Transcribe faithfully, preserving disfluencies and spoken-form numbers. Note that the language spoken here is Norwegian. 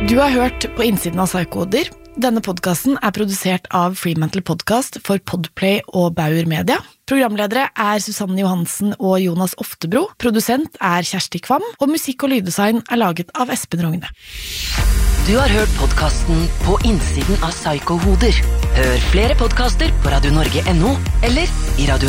Du har hørt På innsiden av Psykoder. Denne podcasten er produsert av Fremantle Podcast for Podplay og Bauer Media. Programledere er Susanne Johansen og Jonas Oftebro. Produsent er Kjersti Kvam, og musikk og lyddesign er laget av Espen Rogne. Du har hørt podcasten På innsiden av Psykohoder. Hør flere podcaster på radio norge punktum no eller i Radio